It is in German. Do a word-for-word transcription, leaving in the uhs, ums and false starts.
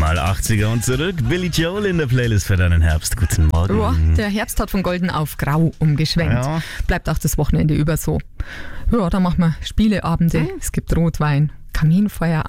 Mal achtziger und zurück. Billy Joel in der Playlist für deinen Herbst. Guten Morgen. Ja, der Herbst hat von golden auf grau umgeschwenkt. Ja. Bleibt auch das Wochenende über so. Ja, da machen wir Spieleabende. Es gibt Rotwein, Kaminfeuer,